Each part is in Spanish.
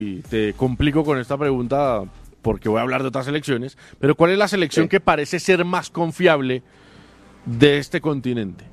y te complico con esta pregunta porque voy a hablar de otras selecciones, pero ¿cuál es la selección que parece ser más confiable de este continente?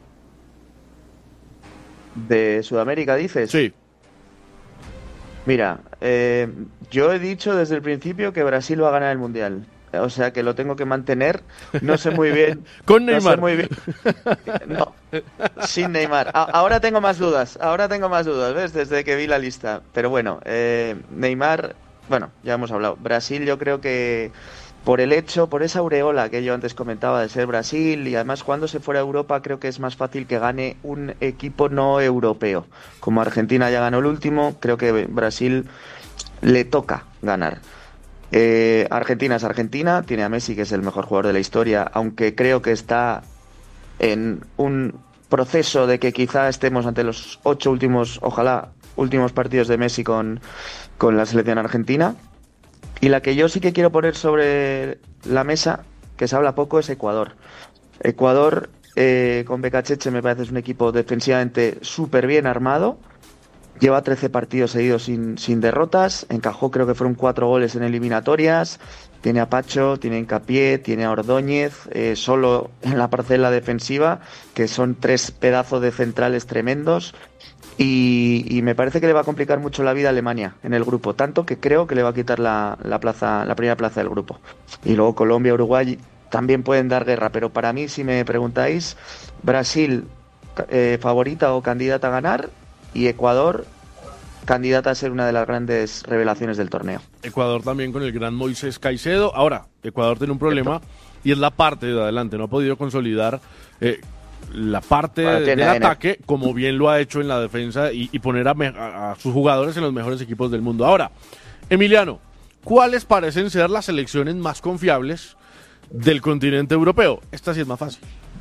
¿De Sudamérica dices? Sí. Mira, yo he dicho desde el principio que Brasil va a ganar el Mundial. O sea que lo tengo que mantener. No sé muy bien. Con No sé Neymar. muy bien. No, sin Neymar. Ahora tengo más dudas. Ahora tengo más dudas, ¿ves? Desde que vi la lista. Pero bueno, Neymar, bueno, ya hemos hablado. Brasil, yo creo que por el hecho, por esa aureola que yo antes comentaba de ser Brasil y además cuando se fuera a Europa, creo que es más fácil que gane un equipo no europeo. Como Argentina ya ganó el último, creo que Brasil le toca ganar. Argentina es Argentina, tiene a Messi, que es el mejor jugador de la historia, aunque creo que está en un proceso de que quizá estemos ante los 8 últimos, ojalá, últimos partidos de Messi con la selección argentina. Y la que yo sí que quiero poner sobre la mesa, que se habla poco, es Ecuador. Ecuador, con Becacheche, me parece es un equipo defensivamente súper bien armado. Lleva 13 partidos seguidos sin derrotas. Encajó, creo que fueron 4 goles en eliminatorias. Tiene a Pacho, tiene a Hincapié, tiene a Ordóñez, solo en la parcela defensiva, que son 3 pedazos de centrales tremendos. Y me parece que le va a complicar mucho la vida a Alemania en el grupo, tanto que creo que le va a quitar la primera plaza del grupo. Y luego Colombia, Uruguay también pueden dar guerra, pero para mí, si me preguntáis, Brasil favorita o candidata a ganar y Ecuador candidata a ser una de las grandes revelaciones del torneo. Ecuador también con el gran Moisés Caicedo. Ahora, Ecuador tiene un problema y es la parte de adelante, no ha podido consolidar la parte del ataque, como bien lo ha hecho en la defensa, y poner a sus jugadores en los mejores equipos del mundo. Ahora, Emiliano, ¿cuáles parecen ser las selecciones más confiables del continente europeo? Esta sí es más fácil.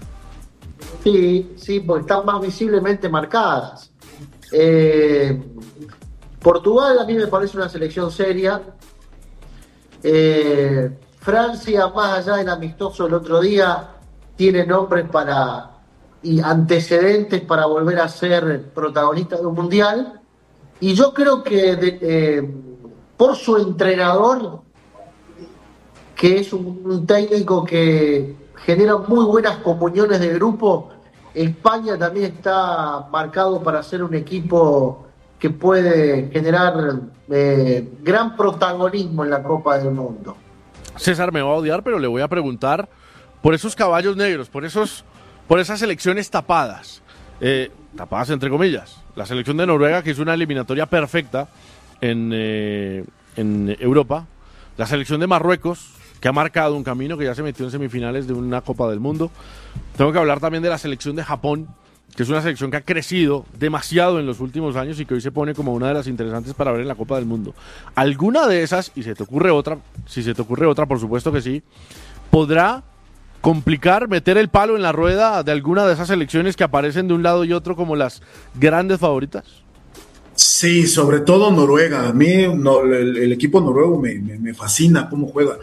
Sí, porque están más visiblemente marcadas. Portugal a mí me parece una selección seria. Francia, más allá del amistoso del otro día, tiene nombres y antecedentes para volver a ser protagonista de un mundial. Y yo creo que por su entrenador, que es un técnico que genera muy buenas comuniones de grupo, España también está marcado para ser un equipo que puede generar gran protagonismo en la Copa del Mundo. César me va a odiar, pero le voy a preguntar por esos caballos negros, por esas elecciones tapadas, tapadas entre comillas. La selección de Noruega, que hizo una eliminatoria perfecta en Europa. La selección de Marruecos, que ha marcado un camino, que ya se metió en semifinales de una Copa del Mundo. Tengo que hablar también de la selección de Japón, que es una selección que ha crecido demasiado en los últimos años y que hoy se pone como una de las interesantes para ver en la Copa del Mundo. ¿Alguna de esas, y se te ocurre otra, si se te ocurre otra, por supuesto que sí, podrá complicar, meter el palo en la rueda de alguna de esas selecciones que aparecen de un lado y otro como las grandes favoritas? Sí, sobre todo Noruega. A mí el equipo noruego me fascina cómo juega.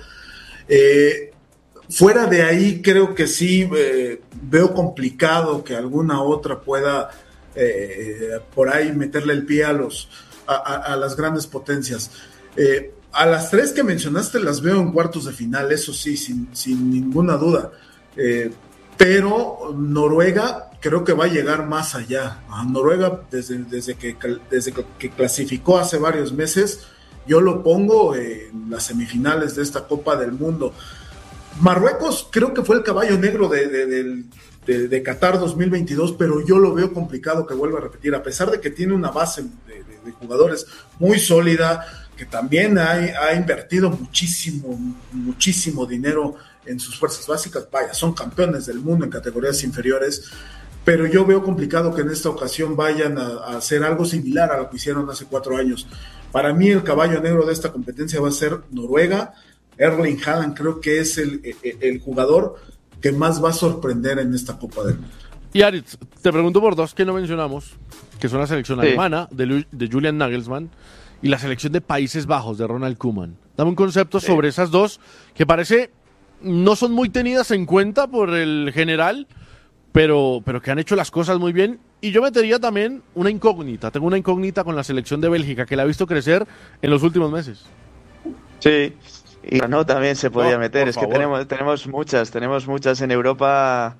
Fuera de ahí, creo que sí veo complicado que alguna otra pueda por ahí meterle el pie a las grandes potencias. A las 3 que mencionaste las veo en cuartos de final, eso sí, sin ninguna duda. Pero Noruega creo que va a llegar más allá. Noruega, desde que clasificó hace varios meses, yo lo pongo en las semifinales de esta Copa del Mundo. Marruecos creo que fue el caballo negro de Qatar 2022, pero yo lo veo complicado que vuelva a repetir, a pesar de que tiene una base de jugadores muy sólida, que también ha invertido muchísimo dinero en sus fuerzas básicas. Vaya, son campeones del mundo en categorías inferiores, pero yo veo complicado que en esta ocasión vayan a hacer algo similar a lo que hicieron hace 4 años. Para mí el caballo negro de esta competencia va a ser Noruega. Erling Haaland creo que es el jugador que más va a sorprender en esta Copa del Mundo. Y Aritz, te pregunto por dos que no mencionamos, que son la selección alemana de Julian Nagelsmann y la selección de Países Bajos de Ronald Koeman. Dame un concepto sobre esas dos que parece no son muy tenidas en cuenta por el general, pero que han hecho las cosas muy bien Y yo metería también una incógnita. Tengo una incógnita con la selección de Bélgica, que la he visto crecer en los últimos meses. Sí, y no, también se podía meter. Por Es que favor. tenemos muchas en Europa.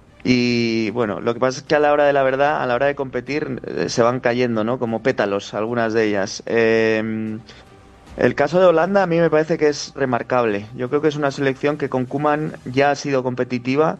Y bueno, lo que pasa es que a la hora de la verdad, a la hora de competir, se van cayendo, ¿no? Como pétalos, algunas de ellas. El caso de Holanda a mí me parece que es remarcable. Yo creo que es una selección que con Koeman ya ha sido competitiva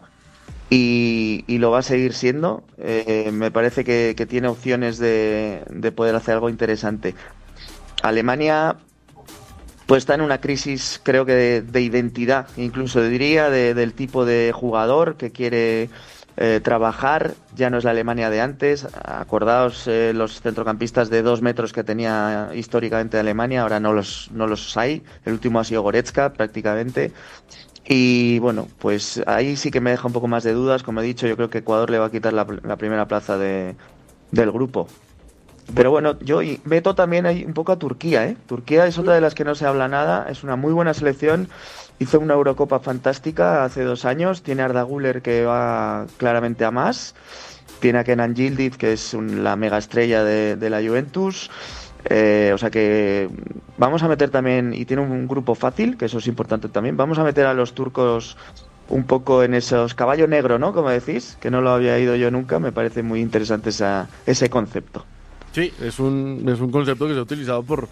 y lo va a seguir siendo. Me parece que tiene opciones de poder hacer algo interesante. Alemania pues está en una crisis, creo que de identidad, incluso diría, del tipo de jugador que quiere trabajar. Ya no es la Alemania de antes. Acordaos los centrocampistas de 2 metros que tenía históricamente Alemania, ahora no los hay. El último ha sido Goretzka, prácticamente. Y bueno, pues ahí sí que me deja un poco más de dudas. Como he dicho, yo creo que Ecuador le va a quitar la primera plaza del grupo. Pero bueno, yo meto también ahí un poco a Turquía, ¿eh? Turquía es otra de las que no se habla nada, es una muy buena selección, hizo una Eurocopa fantástica hace 2 años, tiene a Arda Güler que va claramente a más, tiene a Kenan Yildiz que es la mega estrella de la Juventus, o sea que vamos a meter también, y tiene un grupo fácil, que eso es importante también, vamos a meter a los turcos un poco en esos caballo negro, ¿no? Como decís, que no lo había ido yo nunca, me parece muy interesante ese concepto. Sí, es un concepto que se ha utilizado por,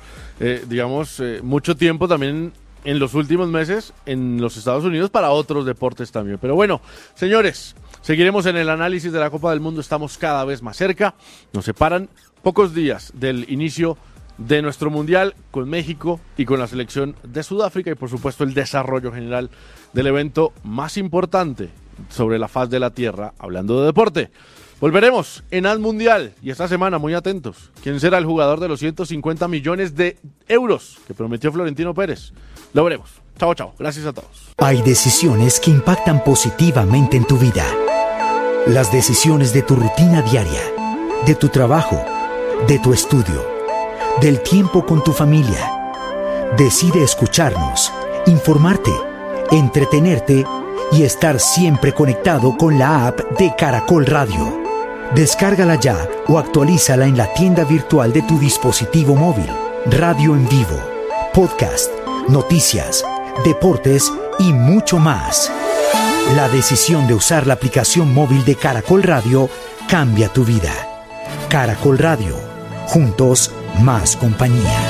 mucho tiempo también en los últimos meses en los Estados Unidos para otros deportes también. Pero bueno, señores, seguiremos en el análisis de la Copa del Mundo, estamos cada vez más cerca, nos separan pocos días del inicio de nuestro Mundial con México y con la selección de Sudáfrica y por supuesto el desarrollo general del evento más importante sobre la faz de la Tierra, hablando de deporte. Volveremos en Al Mundial y esta semana, muy atentos, ¿quién será el jugador de los 150 millones de euros que prometió Florentino Pérez? Lo veremos. Chao, chao. Gracias a todos. Hay decisiones que impactan positivamente en tu vida. Las decisiones de tu rutina diaria, de tu trabajo, de tu estudio, del tiempo con tu familia. Decide escucharnos, informarte, entretenerte y estar siempre conectado con la app de Caracol Radio. Descárgala ya o actualízala en la tienda virtual de tu dispositivo móvil. Radio en vivo, podcast, noticias, deportes y mucho más. La decisión de usar la aplicación móvil de Caracol Radio cambia tu vida. Caracol Radio, juntos más compañía.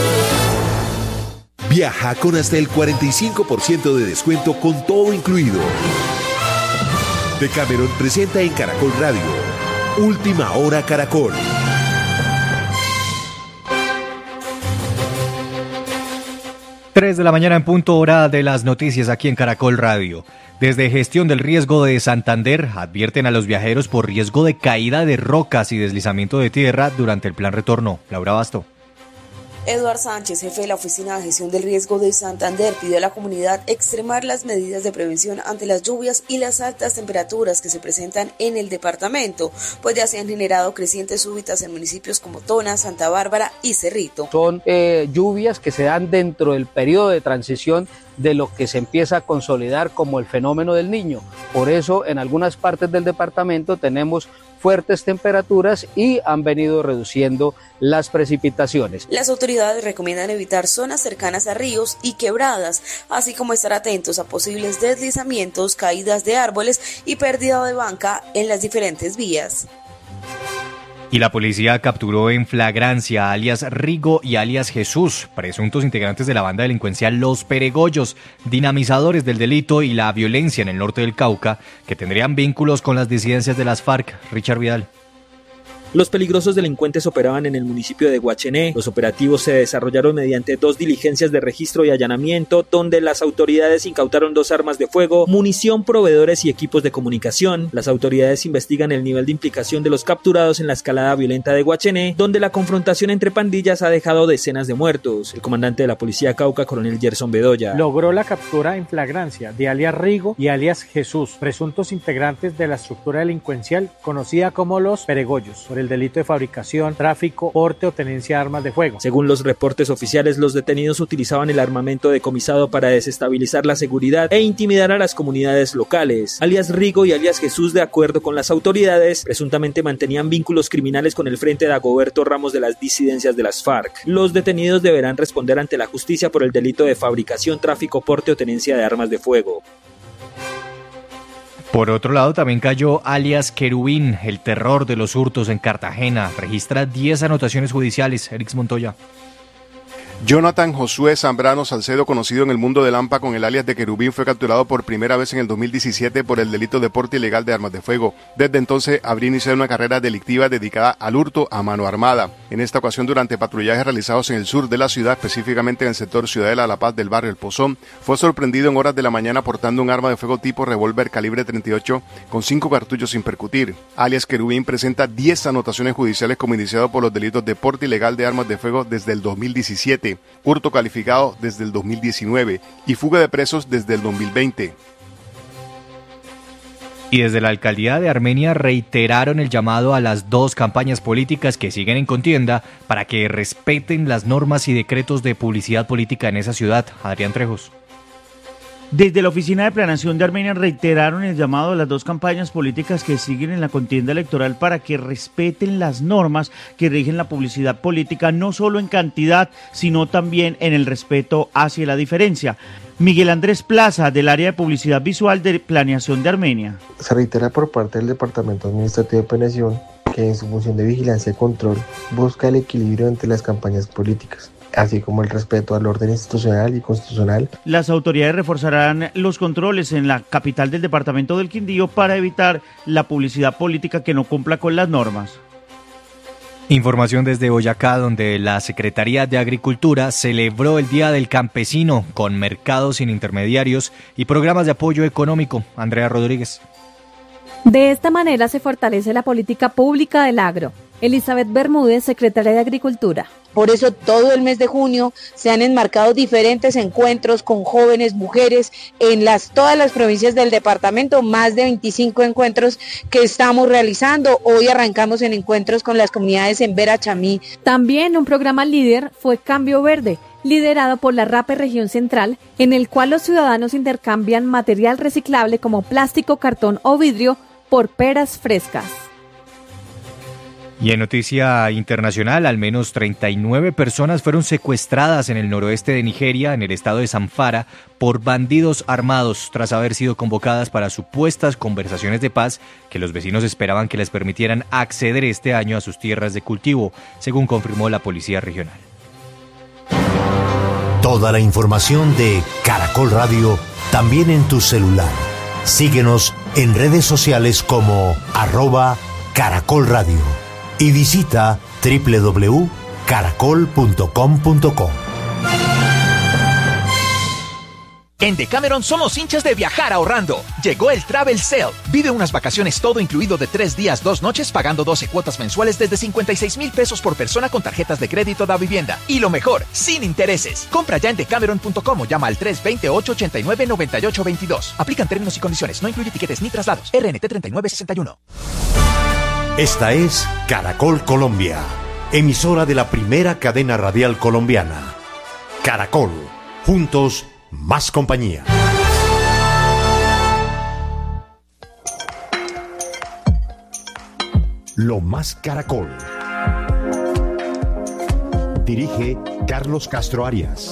Viaja con hasta el 45% de descuento con todo incluido. Decameron presenta en Caracol Radio Última Hora Caracol. Tres de la mañana en punto, hora de las noticias aquí en Caracol Radio. Desde Gestión del Riesgo de Santander advierten a los viajeros por riesgo de caída de rocas y deslizamiento de tierra durante el plan retorno. Laura Basto. Eduard Sánchez, jefe de la Oficina de Gestión del Riesgo de Santander, pidió a la comunidad extremar las medidas de prevención ante las lluvias y las altas temperaturas que se presentan en el departamento, pues ya se han generado crecientes súbitas en municipios como Tona, Santa Bárbara y Cerrito. Son lluvias que se dan dentro del periodo de transición de lo que se empieza a consolidar como el fenómeno del Niño. Por eso en algunas partes del departamento tenemos fuertes temperaturas y han venido reduciendo las precipitaciones. Las autoridades recomiendan evitar zonas cercanas a ríos y quebradas, así como estar atentos a posibles deslizamientos, caídas de árboles y pérdida de banca en las diferentes vías. Y la policía capturó en flagrancia a alias Rigo y alias Jesús, presuntos integrantes de la banda delincuencial Los Peregollos, dinamizadores del delito y la violencia en el norte del Cauca, que tendrían vínculos con las disidencias de las FARC. Richard Vidal. Los peligrosos delincuentes operaban en el municipio de Guachené. Los operativos se desarrollaron mediante 2 diligencias de registro y allanamiento, donde las autoridades incautaron 2 armas de fuego, munición, proveedores y equipos de comunicación. Las autoridades investigan el nivel de implicación de los capturados en la escalada violenta de Guachené, donde la confrontación entre pandillas ha dejado decenas de muertos. El comandante de la policía Cauca, coronel Gerson Bedoya, logró la captura en flagrancia de alias Rigo y alias Jesús, presuntos integrantes de la estructura delincuencial conocida como Los Peregollos. por el delito de fabricación, tráfico, porte o tenencia de armas de fuego. Según los reportes oficiales, los detenidos utilizaban el armamento decomisado para desestabilizar la seguridad e intimidar a las comunidades locales. Alias Rigo y alias Jesús, de acuerdo con las autoridades, presuntamente mantenían vínculos criminales con el Frente de Dagoberto Ramos de las disidencias de las FARC. Los detenidos deberán responder ante la justicia por el delito de fabricación, tráfico, porte o tenencia de armas de fuego. Por otro lado, también cayó alias Querubín, el terror de los hurtos en Cartagena. Registra 10 anotaciones judiciales. Erix Montoya. Jonathan Josué Zambrano Salcedo, conocido en el mundo del AMPA con el alias de Querubín, fue capturado por primera vez en el 2017 por el delito de porte ilegal de armas de fuego. Desde entonces habría iniciado una carrera delictiva dedicada al hurto a mano armada. En esta ocasión, durante patrullajes realizados en el sur de la ciudad, específicamente en el sector Ciudadela La Paz del barrio El Pozón, fue sorprendido en horas de la mañana portando un arma de fuego tipo revólver calibre 38 con 5 cartuchos sin percutir. Alias Querubín presenta 10 anotaciones judiciales como indiciado por los delitos de porte ilegal de armas de fuego desde el 2017. Hurto calificado desde el 2019 y fuga de presos desde el 2020. Y desde la alcaldía de Armenia reiteraron el llamado a las dos campañas políticas que siguen en contienda para que respeten las normas y decretos de publicidad política en esa ciudad. Adrián Trejos. Desde la Oficina de Planeación de Armenia reiteraron el llamado a las dos campañas políticas que siguen en la contienda electoral para que respeten las normas que rigen la publicidad política, no solo en cantidad, sino también en el respeto hacia la diferencia. Miguel Andrés Plaza, del área de publicidad visual de Planeación de Armenia. Se reitera por parte del Departamento Administrativo de Planeación que en su función de vigilancia y control busca el equilibrio entre las campañas políticas, así como el respeto al orden institucional y constitucional. Las autoridades reforzarán los controles en la capital del departamento del Quindío para evitar la publicidad política que no cumpla con las normas. Información desde Boyacá, donde la Secretaría de Agricultura celebró el Día del Campesino con mercados sin intermediarios y programas de apoyo económico. Andrea Rodríguez. De esta manera se fortalece la política pública del agro. Elizabeth Bermúdez, secretaria de Agricultura. Por eso todo el mes de junio se han enmarcado diferentes encuentros con jóvenes, mujeres, en todas las provincias del departamento, más de 25 encuentros que estamos realizando. Hoy arrancamos en encuentros con las comunidades en Vera Chamí. También un programa líder fue Cambio Verde, liderado por la RAPE Región Central, en el cual los ciudadanos intercambian material reciclable como plástico, cartón o vidrio por peras frescas. Y en noticia internacional, al menos 39 personas fueron secuestradas en el noroeste de Nigeria, en el estado de Zamfara, por bandidos armados tras haber sido convocadas para supuestas conversaciones de paz que los vecinos esperaban que les permitieran acceder este año a sus tierras de cultivo, según confirmó la policía regional. Toda la información de Caracol Radio también en tu celular. Síguenos en redes sociales como @Caracol Radio. Y visita www.caracol.com.co. En Decameron somos hinchas de viajar ahorrando. Llegó el Travel Sale. Vive unas vacaciones todo incluido de 3 días, 2 noches, pagando 12 cuotas mensuales desde 56,000 pesos por persona con tarjetas de crédito da vivienda. Y lo mejor, sin intereses. Compra ya en decameron.com o llama al 320-889-9822. Aplican términos y condiciones. No incluye tiquetes ni traslados. RNT 3961. Esta es Caracol Colombia, emisora de la primera cadena radial colombiana. Caracol, juntos, más compañía. Lo más Caracol. Dirige Carlos Castro Arias.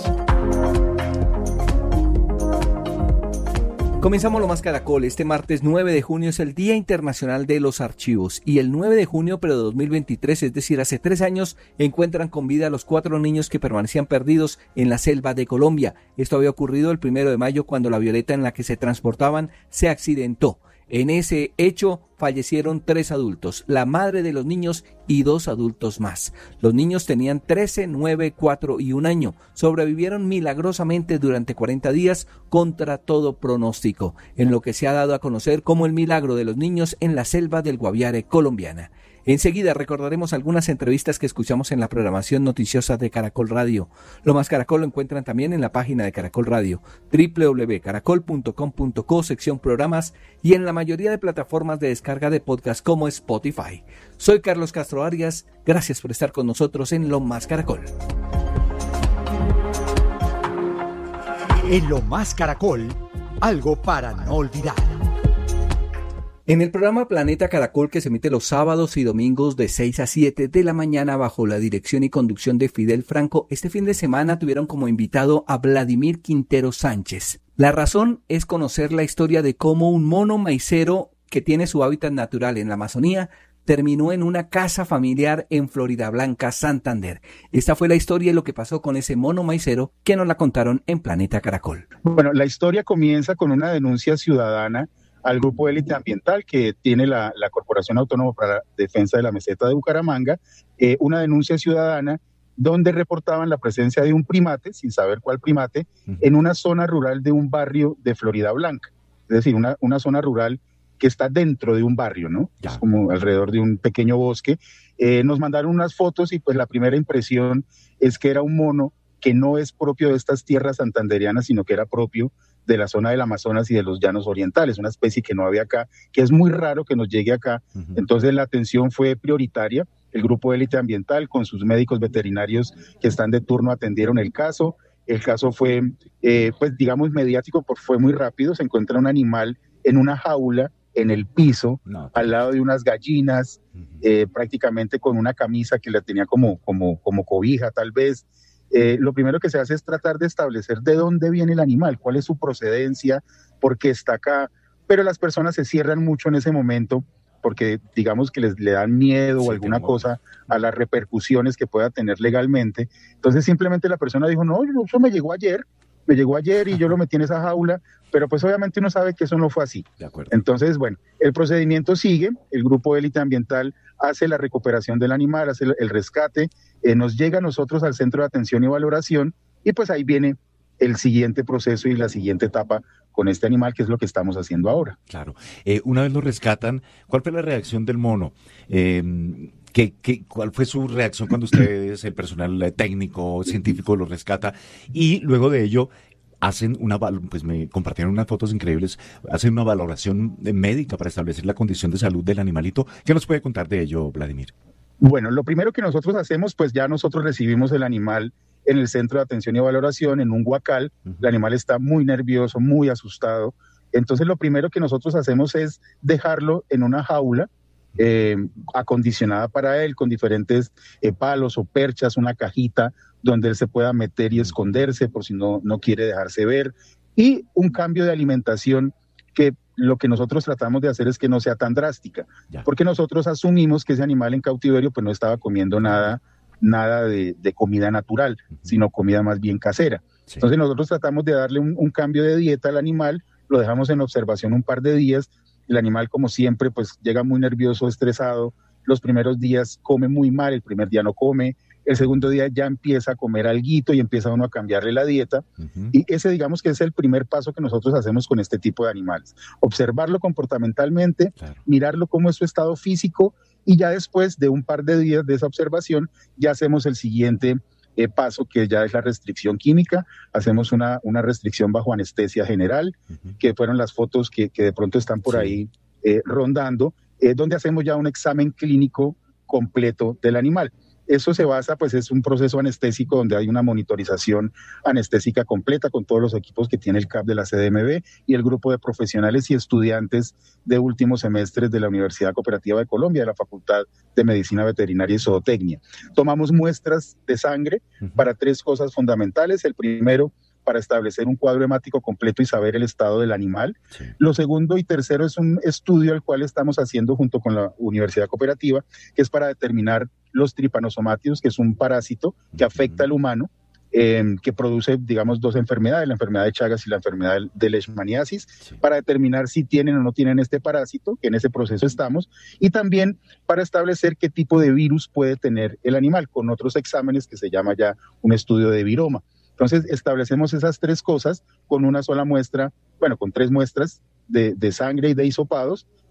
Comenzamos Lo Más Caracol. Este martes 9 de junio es el Día Internacional de los Archivos y el 9 de junio pero de 2023, es decir, hace 3 años, encuentran con vida a los 4 niños que permanecían perdidos en la selva de Colombia. Esto había ocurrido el 1 de mayo cuando la avioneta en la que se transportaban se accidentó. En ese hecho fallecieron 3 adultos, la madre de los niños y 2 adultos más. Los niños tenían 13, 9, 4 y 1 año. Sobrevivieron milagrosamente durante 40 días contra todo pronóstico, en lo que se ha dado a conocer como el milagro de los niños en la selva del Guaviare colombiana. Enseguida recordaremos algunas entrevistas que escuchamos en la programación noticiosa de Caracol Radio. Lo Más Caracol lo encuentran también en la página de Caracol Radio, www.caracol.com.co, sección programas, y en la mayoría de plataformas de descarga de podcast como Spotify. Soy Carlos Castro Arias, gracias por estar con nosotros en Lo Más Caracol. En Lo Más Caracol, algo para no olvidar. En el programa Planeta Caracol, que se emite los sábados y domingos de 6 a 7 de la mañana bajo la dirección y conducción de Fidel Franco, este fin de semana tuvieron como invitado a Vladimir Quintero Sánchez. La razón es conocer la historia de cómo un mono maicero que tiene su hábitat natural en la Amazonía terminó en una casa familiar en Floridablanca, Santander. Esta fue la historia y lo que pasó con ese mono maicero que nos la contaron en Planeta Caracol. Bueno, la historia comienza con una denuncia ciudadana al grupo élite ambiental que tiene la Corporación Autónoma para la Defensa de la Meseta de Bucaramanga, una denuncia ciudadana donde reportaban la presencia de un primate, sin saber cuál primate, en una zona rural de un barrio de Floridablanca. Es decir, una zona rural que está dentro de un barrio, ¿no? Ya. Es como alrededor de un pequeño bosque. Nos mandaron unas fotos y pues la primera impresión es que era un mono que no es propio de estas tierras santanderianas, sino que era propio de la zona del Amazonas y de los llanos orientales, una especie que no había acá, que es muy raro que nos llegue acá. Entonces la atención fue prioritaria. El grupo élite ambiental con sus médicos veterinarios que están de turno atendieron el caso. El caso fue, pues digamos, mediático, porque fue muy rápido. Se encuentra un animal en una jaula en el piso, al lado de unas gallinas, prácticamente con una camisa que la tenía como cobija tal vez. Lo primero que se hace es tratar de establecer de dónde viene el animal, cuál es su procedencia, por qué está acá, pero las personas se cierran mucho en ese momento porque digamos que le dan miedo o alguna cosa a las repercusiones que pueda tener legalmente. Entonces simplemente la persona dijo, no, eso me llegó ayer y yo lo metí en esa jaula, pero pues obviamente uno sabe que eso no fue así. De acuerdo. Entonces, bueno, el procedimiento sigue, el grupo élite ambiental hace la recuperación del animal, hace el rescate, nos llega a nosotros al centro de atención y valoración, y pues ahí viene el siguiente proceso y la siguiente etapa con este animal, que es lo que estamos haciendo ahora. Claro. Una vez lo rescatan, ¿cuál fue la reacción del mono? ¿Cuál fue su reacción cuando ustedes, el personal técnico, científico, lo rescata? Y luego de ello hacen pues me compartieron unas fotos increíbles, hacen una valoración médica para establecer la condición de salud del animalito. ¿Qué nos puede contar de ello, Vladimir? Bueno, lo primero que nosotros hacemos, pues ya nosotros recibimos el animal en el centro de atención y valoración, en un huacal. El animal está muy nervioso, muy asustado. Entonces lo primero que nosotros hacemos es dejarlo en una jaula acondicionada para él, con diferentes palos o perchas, una cajita donde él se pueda meter y esconderse por si no quiere dejarse ver, y un cambio de alimentación que lo que nosotros tratamos de hacer es que no sea tan drástica, porque nosotros asumimos que ese animal en cautiverio pues no estaba comiendo nada de comida natural, sino comida más bien casera. Sí. Entonces nosotros tratamos de darle un cambio de dieta al animal, lo dejamos en observación un par de días. El animal, como siempre, pues llega muy nervioso, estresado. Los primeros días come muy mal, el primer día no come, el segundo día ya empieza a comer alguito y empieza uno a cambiarle la dieta. Y ese, digamos que es el primer paso que nosotros hacemos con este tipo de animales. Observarlo comportamentalmente, mirarlo cómo es su estado físico, y ya después de un par de días de esa observación, ya hacemos el siguiente paso, que ya es la restricción química. Hacemos una restricción bajo anestesia general, que fueron las fotos que de pronto están por ahí rondando, donde hacemos ya un examen clínico completo del animal. Eso se basa, pues es un proceso anestésico donde hay una monitorización anestésica completa con todos los equipos que tiene el CAP de la CDMB y el grupo de profesionales y estudiantes de últimos semestres de la Universidad Cooperativa de Colombia, de la Facultad de Medicina Veterinaria y Zootecnia. Tomamos muestras de sangre para tres cosas fundamentales. El primero, para establecer un cuadro hemático completo y saber el estado del animal. Sí. Lo segundo y tercero es un estudio al cual estamos haciendo junto con la Universidad Cooperativa, que es para determinar los tripanosomátidos, que es un parásito que afecta al humano, que produce, digamos, dos enfermedades, la enfermedad de Chagas y la enfermedad de leishmaniasis, para determinar si tienen o no tienen este parásito, que en ese proceso estamos, y también para establecer qué tipo de virus puede tener el animal, con otros exámenes que se llama ya un estudio de viroma. Entonces establecemos esas tres cosas con una sola muestra, bueno, con tres muestras de sangre y de hisopados,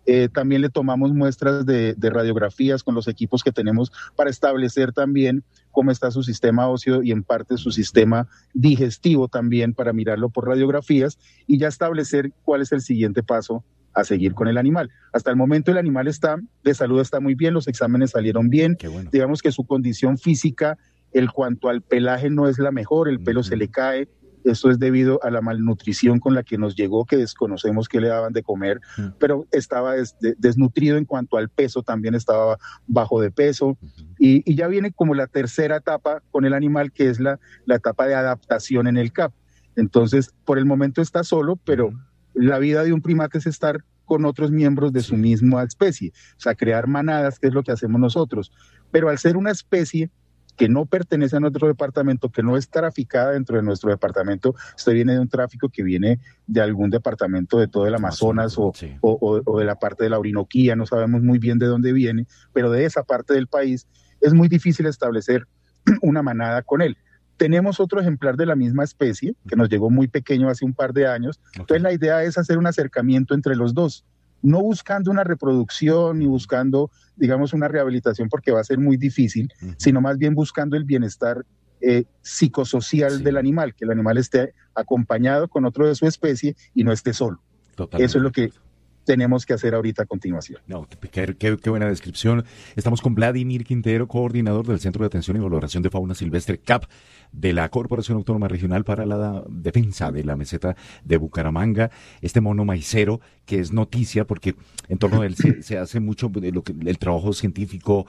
También le tomamos muestras de radiografías con los equipos que tenemos para establecer también cómo está su sistema óseo y en parte su sistema digestivo también, para mirarlo por radiografías y ya establecer cuál es el siguiente paso a seguir con el animal. Hasta el momento el animal de salud está muy bien, los exámenes salieron bien, bueno. Digamos que su condición física, en cuanto al pelaje, no es la mejor, el pelo se le cae. Eso es debido a la malnutrición con la que nos llegó, que desconocemos qué le daban de comer, pero estaba desnutrido. En cuanto al peso, también estaba bajo de peso. Y ya viene como la tercera etapa con el animal, que es la etapa de adaptación en el CAP. Entonces, por el momento está solo, pero la vida de un primate es estar con otros miembros de su misma especie, o sea, crear manadas, que es lo que hacemos nosotros. Pero al ser una especie que no pertenece a nuestro departamento, que no es traficada dentro de nuestro departamento, esto viene de un tráfico que viene de algún departamento de todo el Amazonas o de la parte de la Orinoquía, no sabemos muy bien de dónde viene, pero de esa parte del país es muy difícil establecer una manada con él. Tenemos otro ejemplar de la misma especie, que nos llegó muy pequeño hace un par de años, entonces la idea es hacer un acercamiento entre los dos, no buscando una reproducción ni buscando, digamos, una rehabilitación, porque va a ser muy difícil, sino más bien buscando el bienestar psicosocial del animal, que el animal esté acompañado con otro de su especie y no esté solo. Totalmente. Eso es lo que tenemos que hacer ahorita a continuación. No, qué buena descripción. Estamos con Vladimir Quintero, coordinador del Centro de Atención y Valoración de Fauna Silvestre CAP de la Corporación Autónoma Regional para la Defensa de la Meseta de Bucaramanga. Este mono maicero que es noticia porque en torno a él se hace mucho de el trabajo científico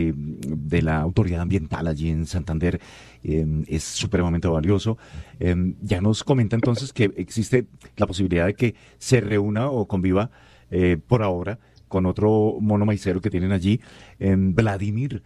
de la autoridad ambiental allí en Santander. Es supremamente valioso. Ya nos comenta entonces que existe la posibilidad de que se reúna o conviva por ahora con otro mono maicero que tienen allí, Vladimir.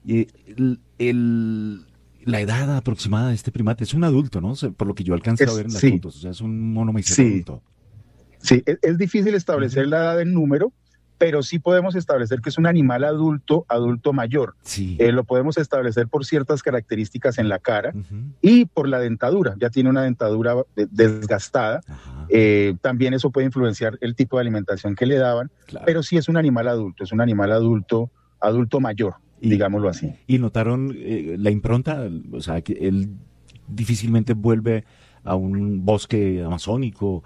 La edad aproximada de este primate es un adulto, ¿no? Por lo que yo alcancé a ver en las fotos, o sea, es un mono maicero adulto. Sí, es difícil establecer la edad en número, pero sí podemos establecer que es un animal adulto mayor. Sí. Lo podemos establecer por ciertas características en la cara y por la dentadura. Ya tiene una dentadura desgastada. También eso puede influenciar el tipo de alimentación que le daban, pero sí es un animal adulto, adulto mayor, digámoslo así. ¿Y notaron la impronta? O sea, que él difícilmente vuelve a un bosque amazónico.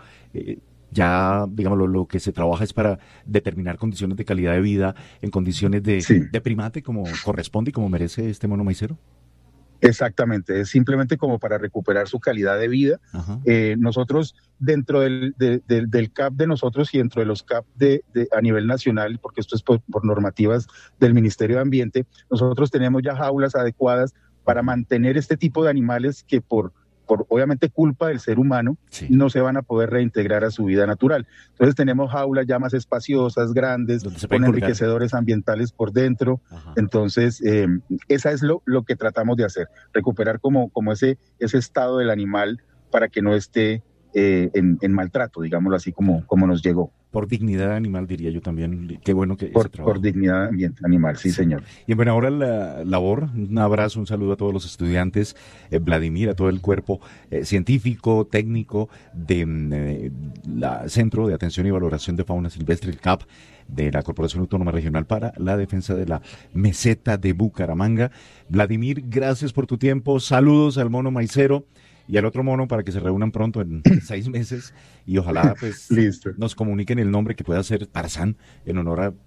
Ya, digamos, lo que se trabaja es para determinar condiciones de calidad de vida en condiciones de primate, como corresponde y como merece este mono maicero. Exactamente, es simplemente como para recuperar su calidad de vida. Nosotros, dentro del CAP de nosotros y dentro de los CAP a nivel nacional, porque esto es por normativas del Ministerio de Ambiente, nosotros tenemos ya jaulas adecuadas para mantener este tipo de animales que por obviamente culpa del ser humano, no se van a poder reintegrar a su vida natural. Entonces tenemos jaulas ya más espaciosas, grandes, con enriquecedores ambientales por dentro. Entonces, esa es lo que tratamos de hacer, recuperar como ese estado del animal para que no esté en maltrato, digámoslo así, como nos llegó. Por dignidad animal, diría yo también. Qué bueno que por dignidad animal, sí, señor. Y en buena hora la labor, un abrazo, un saludo a todos los estudiantes, Vladimir, a todo el cuerpo científico, técnico de la Centro de Atención y Valoración de Fauna Silvestre, el CAP, de la Corporación Autónoma Regional para la Defensa de la Meseta de Bucaramanga. Vladimir, gracias por tu tiempo, saludos al mono maicero y al otro mono para que se reúnan pronto en 6 meses y ojalá pues nos comuniquen el nombre que pueda ser Tarzán en honor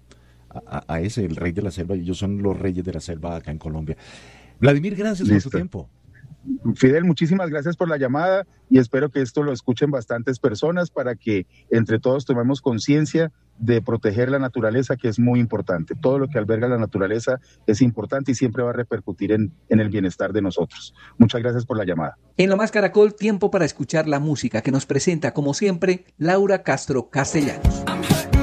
a ese, el rey de la selva. Ellos son los reyes de la selva acá en Colombia. Vladimir, gracias por tu tiempo. Fidel, muchísimas gracias por la llamada y espero que esto lo escuchen bastantes personas para que entre todos tomemos conciencia de proteger la naturaleza, que es muy importante. Todo lo que alberga la naturaleza es importante y siempre va a repercutir en el bienestar de nosotros. Muchas gracias por la llamada. En Lo Más Caracol, tiempo para escuchar la música que nos presenta, como siempre, Laura Castro Castellanos.